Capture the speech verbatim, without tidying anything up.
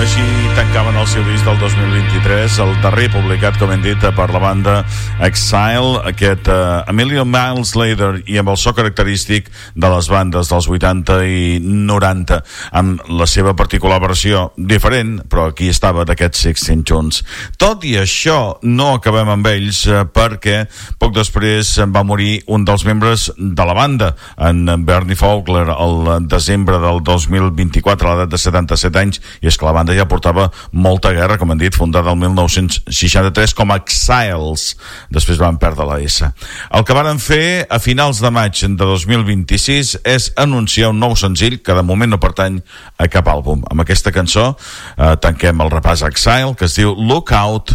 Així tancaven el seu disc del dos mil vint-i-tres, el darrer publicat, com hem dit, per la banda Exile, aquest uh, A Million Miles Later, i amb el so característic de les bandes dels vuitanta i noranta, amb la seva particular versió diferent, però aquí estava d'aquests Sixteen Tunes. Tot i això, no acabem amb ells, uh, perquè poc després va morir un dels membres de la banda, en Bernie Fowler, el desembre del dos mil vint-i-quatre, a l'edat de setanta-set anys, i és que la banda ja portava molta guerra, com hem dit, fundada el mil nou-cents seixanta-tres com a Exiles, després van perdre la S. El que varen fer a finals de maig de dos mil vint-i-sis és anunciar un nou senzill que de moment no pertany a cap àlbum. Amb aquesta cançó eh, tanquem el repàs Exile, que es diu Lookout